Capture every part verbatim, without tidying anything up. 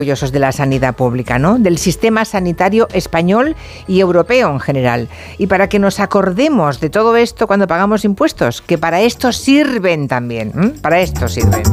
orgullosos de la sanidad pública, ¿no? Del sistema sanitario español y europeo en general. Y para que nos acordemos de todo esto cuando pagamos impuestos, que para esto sirven también, ¿eh? Para esto sirven.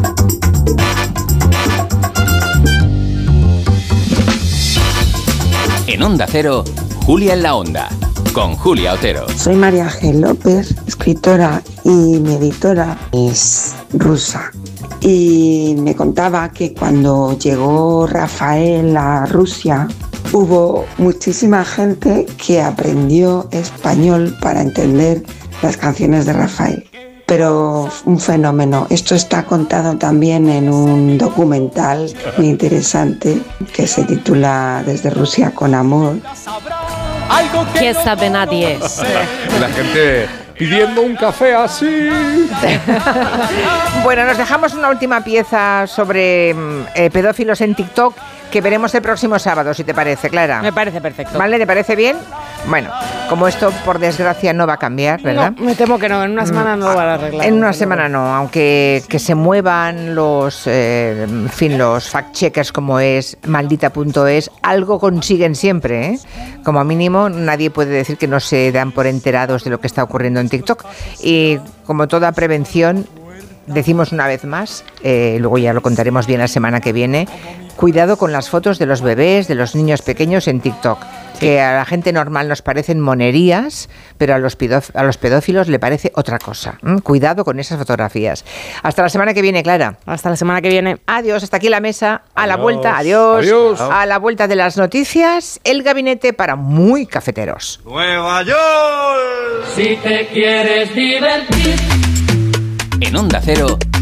En Onda Cero, Julia en la Onda, con Julia Otero. Soy María Ángel López, escritora y mi editora es rusa. Y me contaba que cuando llegó Rafael a Rusia, hubo muchísima gente que aprendió español para entender las canciones de Rafael. Pero un fenómeno. Esto está contado también en un documental muy interesante que se titula Desde Rusia con Amor. ¿Qué sabe nadie? La gente pidiendo un café así. Bueno, nos dejamos una última pieza sobre eh, pedófilos en TikTok que veremos el próximo sábado, si te parece, Clara. Me parece perfecto. ¿Vale? ¿Te parece bien? Bueno, como esto por desgracia no va a cambiar, ¿verdad? No, me temo que no, en una semana no lo van a arreglar. En una semana no, aunque que se muevan los, eh, en fin, los fact-checkers como es maldita punto es, algo consiguen siempre, ¿eh? Como mínimo nadie puede decir que no se dan por enterados de lo que está ocurriendo en TikTok. Y como toda prevención, decimos una vez más, eh, luego ya lo contaremos bien la semana que viene, cuidado con las fotos de los bebés, de los niños pequeños en TikTok. Sí. Que a la gente normal nos parecen monerías, pero a los, pedóf- a los pedófilos le parece otra cosa. ¿Mm? Cuidado con esas fotografías. Hasta la semana que viene, Clara. Hasta la semana que viene. Adiós, hasta aquí la mesa. A Adiós. la vuelta, adiós. Adiós. A la vuelta de las noticias, el gabinete para muy cafeteros. ¡Nueva York! Si te quieres divertir. En Onda Cero,